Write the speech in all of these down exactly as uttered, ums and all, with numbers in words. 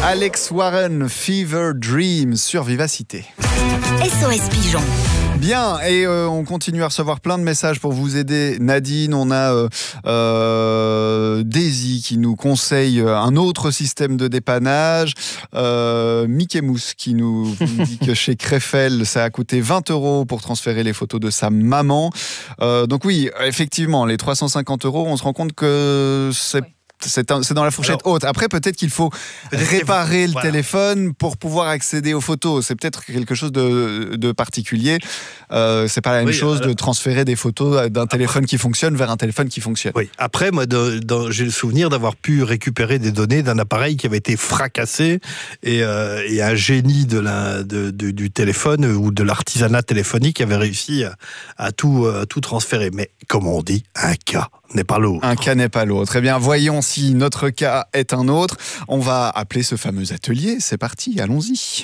Alex Warren, Fever Dream sur Vivacité. S O S Pigeon. Bien, et euh, on continue à recevoir plein de messages pour vous aider. Nadine, on a euh, euh, Daisy qui nous conseille un autre système de dépannage. Euh, Mickey Mousse qui nous dit que chez Krefel, ça a coûté vingt euros pour transférer les photos de sa maman. Euh, donc oui, effectivement, les trois cent cinquante euros, on se rend compte que c'est... Oui. C'est, un, c'est dans la fourchette Alors, haute. Après, peut-être qu'il faut peut-être réparer vous, le voilà. téléphone pour pouvoir accéder aux photos. C'est peut-être quelque chose de, de particulier. Euh, c'est pas la même oui, chose alors... de transférer des photos d'un téléphone Après... qui fonctionne vers un téléphone qui fonctionne. Oui. Après, moi, de, de, j'ai le souvenir d'avoir pu récupérer des données d'un appareil qui avait été fracassé et, euh, et un génie de la, de, de, du téléphone ou de l'artisanat téléphonique avait réussi à, à, tout, à tout transférer. Mais comme on dit, un cas n'est pas l'autre. Un cas n'est pas l'autre. Eh bien, voyons si notre cas est un autre. On va appeler ce fameux atelier. C'est parti, allons-y.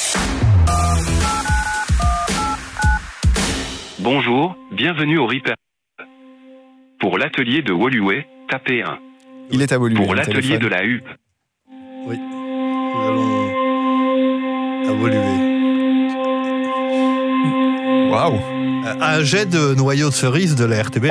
Bonjour, bienvenue au Repair. Pour l'atelier de Woluwe, tapez un. Il est à Woluwe. Pour l'atelier de la Huppe. Oui, nous allons à Woluwe. Waouh! Un jet de noyau de cerise de la R T B.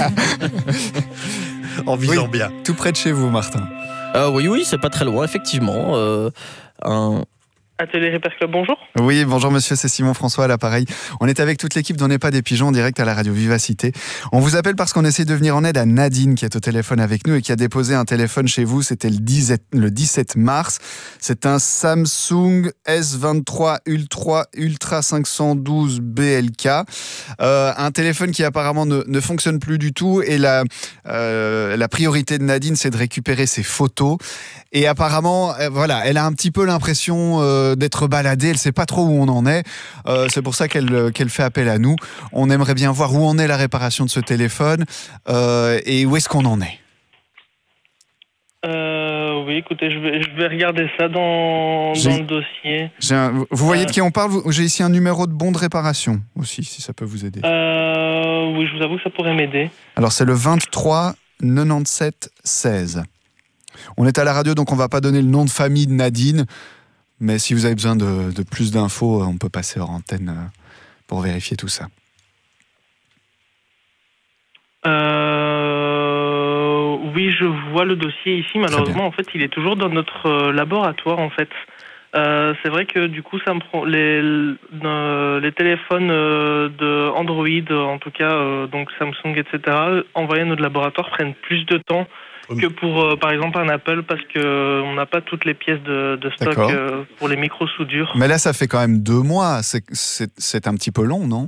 En visant oui, bien. Tout près de chez vous, Martin. Euh, oui, oui, c'est pas très loin, effectivement. Euh, un... Atelier Repair Club, bonjour. Oui, bonjour monsieur, c'est Simon François à l'appareil. On est avec toute l'équipe d'On n'est pas des pigeons en direct à la radio Vivacité. On vous appelle parce qu'on essaie de venir en aide à Nadine qui est au téléphone avec nous et qui a déposé un téléphone chez vous. C'était le dix-sept mars. C'est un Samsung S vingt-trois Ultra, Ultra cinq cent douze B L K. Euh, un téléphone qui apparemment ne, ne fonctionne plus du tout et la, euh, la priorité de Nadine, c'est de récupérer ses photos. Et apparemment, euh, voilà, elle a un petit peu l'impression euh, d'être baladée, elle ne sait pas trop où on en est. Euh, c'est pour ça qu'elle, qu'elle fait appel à nous. On aimerait bien voir où en est la réparation de ce téléphone euh, et où est-ce qu'on en est. Euh, oui, écoutez, je vais, je vais regarder ça dans, dans le dossier. J'ai un, vous voyez euh, de qui on parle? J'ai ici un numéro de bon de réparation aussi, si ça peut vous aider. Euh, oui, je vous avoue que ça pourrait m'aider. Alors, c'est le vingt-trois quatre-vingt-dix-sept seize. On est à la radio, donc on ne va pas donner le nom de famille de Nadine. Mais si vous avez besoin de, de plus d'infos, on peut passer hors antenne pour vérifier tout ça. Euh, oui, je vois le dossier ici. Malheureusement, en fait, il est toujours dans notre laboratoire, en fait. Euh, c'est vrai que du coup, ça me prend les, euh, les téléphones euh, de Android, en tout cas, euh, donc Samsung, et cetera, envoyés à notre laboratoire prennent plus de temps que pour, euh, par exemple, un Apple, parce que on n'a pas toutes les pièces de, de stock euh, pour les micro-soudures. Mais là, ça fait quand même deux mois. C'est, c'est, c'est un petit peu long, non?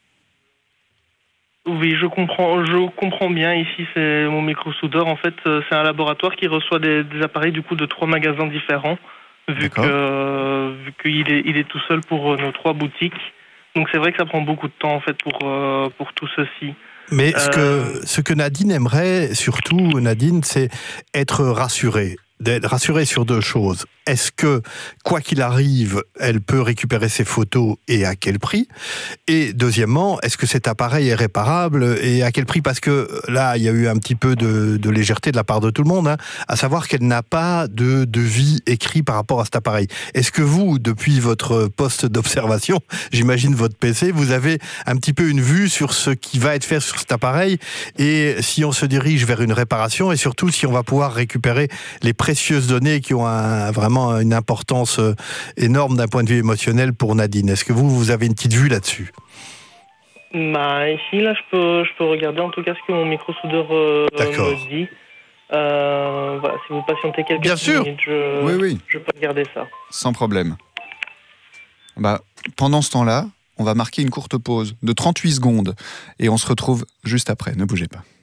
Oui, je comprends, je comprends bien. Ici, c'est mon micro-soudeur. En fait, c'est un laboratoire qui reçoit des, des appareils du coup de trois magasins différents, vu que euh, vu qu'il est, il est tout seul pour nos trois boutiques. Donc, c'est vrai que ça prend beaucoup de temps en fait pour euh, pour tout ceci. Mais ce que, ce que Nadine aimerait, surtout, Nadine, c'est être rassurée. D'être rassurée sur deux choses. Est-ce que, quoi qu'il arrive, elle peut récupérer ses photos et à quel prix? Et deuxièmement, est-ce que cet appareil est réparable et à quel prix? Parce que là, il y a eu un petit peu de, de légèreté de la part de tout le monde, hein, à savoir qu'elle n'a pas de devis écrit par rapport à cet appareil. Est-ce que vous, depuis votre poste d'observation, j'imagine votre P C, vous avez un petit peu une vue sur ce qui va être fait sur cet appareil et si on se dirige vers une réparation et surtout si on va pouvoir récupérer les précieuses données qui ont un, vraiment une importance énorme d'un point de vue émotionnel pour Nadine. Est-ce que vous, vous avez une petite vue là-dessus? Bah, ici, là, je peux, je peux regarder en tout cas ce que mon micro-soudeur euh, me dit. Euh, voilà, si vous patientez quelques Bien sûr. minutes, je, oui, oui. je peux regarder ça. Sans problème. Bah, pendant ce temps-là, on va marquer une courte pause de trente-huit secondes et on se retrouve juste après. Ne bougez pas.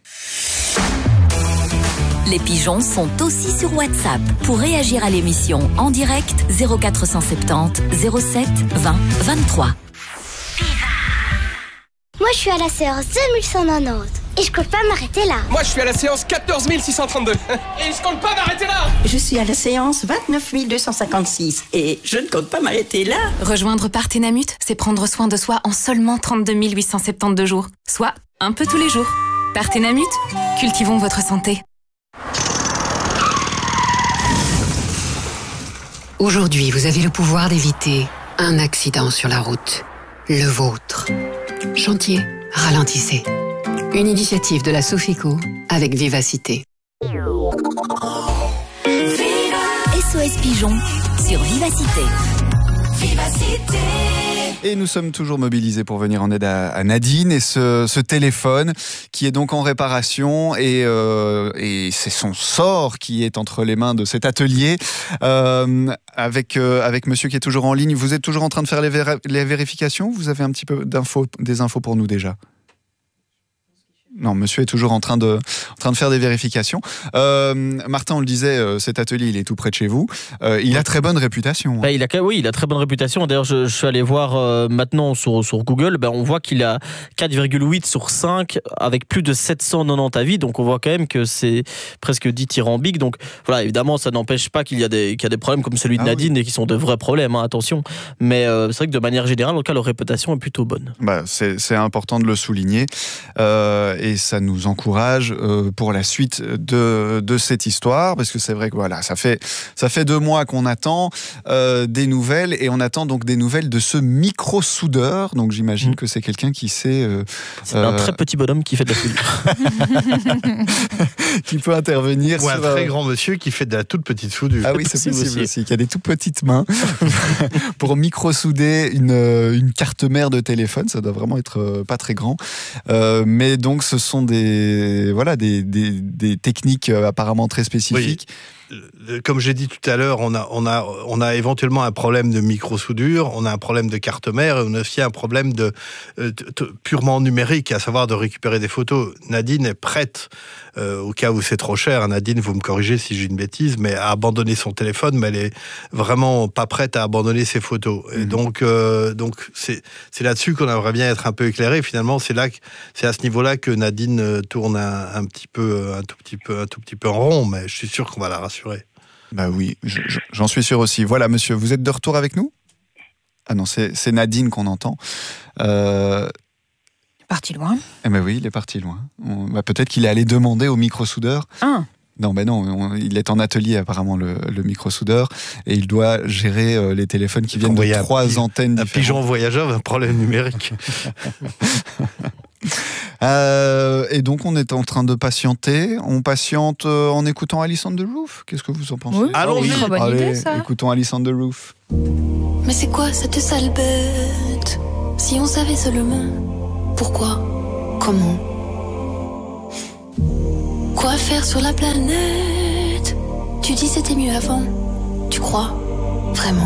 Les pigeons sont aussi sur WhatsApp. Pour réagir à l'émission en direct, zéro quatre cent soixante-dix zéro sept vingt vingt-trois. Moi, je suis à la séance deux mille cent quatre-vingt-dix et je compte pas m'arrêter là. Moi, je suis à la séance quatorze mille six cent trente-deux et je compte pas m'arrêter là. Je suis à la séance vingt-neuf mille deux cent cinquante-six et je ne compte pas m'arrêter là. Rejoindre Partenamut, c'est prendre soin de soi en seulement trente-deux mille huit cent soixante-douze jours, soit un peu tous les jours. Partenamut, cultivons votre santé. Aujourd'hui, vous avez le pouvoir d'éviter un accident sur la route. Le vôtre. Chantier, ralentissez. Une initiative de la Sofico avec Vivacité. S O S Pigeon sur Vivacité. Vivacité. Et nous sommes toujours mobilisés pour venir en aide à, à Nadine et ce, ce téléphone qui est donc en réparation et, euh, et c'est son sort qui est entre les mains de cet atelier euh, avec, euh, avec monsieur qui est toujours en ligne. Vous êtes toujours en train de faire les, vér- les vérifications? Vous avez un petit peu d'infos, des infos pour nous déjà? Non, monsieur est toujours en train de, en train de faire des vérifications. Euh, Martin, on le disait, euh, cet atelier, il est tout près de chez vous. Euh, il a très bonne réputation. Bah, il a, oui, il a très bonne réputation. D'ailleurs, je, je suis allé voir euh, maintenant sur, sur Google. Ben, on voit qu'il a quatre virgule huit sur cinq avec plus de sept cent quatre-vingt-dix avis. Donc, on voit quand même que c'est presque dithyrambique. Donc, voilà, évidemment, ça n'empêche pas qu'il y a des, qu'il y a des problèmes comme celui de ah, Nadine oui. et qui sont de vrais problèmes, hein, attention. Mais euh, c'est vrai que de manière générale, en tout cas, leur réputation est plutôt bonne. Bah, c'est, c'est important de le souligner. Euh, et ça nous encourage euh, pour la suite de, de cette histoire, parce que c'est vrai que voilà, ça fait, ça fait deux mois qu'on attend euh, des nouvelles, et on attend donc des nouvelles de ce micro-soudeur, donc j'imagine mmh. que c'est quelqu'un qui sait... Euh, c'est euh, un très petit bonhomme qui fait de la soudure. qui peut intervenir Ou sur... un très grand monsieur qui fait de la toute petite soudure. Ah oui, c'est possible, possible aussi, qui a des toutes petites mains pour micro-souder une, une carte mère de téléphone, ça doit vraiment être pas très grand. Euh, mais donc ce sont des, voilà, des, des, des techniques apparemment très spécifiques. Oui. Comme j'ai dit tout à l'heure, on a, on, a, on a éventuellement un problème de micro-soudure, on a un problème de carte mère, et on a aussi un problème de, de, de purement numérique, à savoir de récupérer des photos. Nadine est prête, euh, au cas où c'est trop cher, Nadine, vous me corrigez si j'ai une bêtise, mais à abandonner son téléphone, mais elle est vraiment pas prête à abandonner ses photos. Et mmh. donc, euh, donc c'est, c'est là-dessus qu'on aimerait bien être un peu éclairé. Finalement, c'est, là que, c'est à ce niveau-là que Nadine tourne un, un, petit peu, un, tout petit peu, un tout petit peu en rond, mais je suis sûr qu'on va la rassurer. Bah oui, je, je, j'en suis sûr aussi. Voilà, monsieur, vous êtes de retour avec nous? Ah non, c'est, c'est Nadine qu'on entend. Euh... Il est parti loin. Eh ben oui, il est parti loin. On, bah peut-être qu'il est allé demander au micro-soudeur. Ah. Non, ben non, on, il est en atelier apparemment, le, le micro-soudeur, et il doit gérer euh, les téléphones qui viennent de trois pi- antennes différentes. Un pigeon voyageur, un problème numérique. Euh, et donc on est en train de patienter. On patiente euh, en écoutant Alice on the Roof. Qu'est-ce que vous en pensez? Oui, allons y. Très bonne Allez, idée, ça. Écoutons Alice on the Roof. Mais c'est quoi cette sale bête? Si on savait seulement pourquoi, comment, quoi faire sur la planète? Tu dis c'était mieux avant. Tu crois vraiment?